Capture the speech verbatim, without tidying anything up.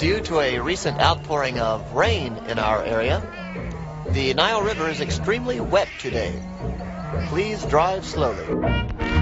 Due to a recent outpouring of rain in our area, the Nile River is extremely wet today. Please drive slowly.